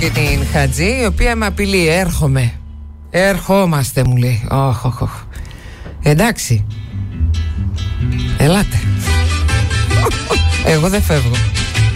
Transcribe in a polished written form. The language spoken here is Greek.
και την Χατζή, η οποία με απειλεί. Έρχομαι. Ερχόμαστε, μου λέει. Εντάξει. Ελάτε. Εγώ δεν φεύγω.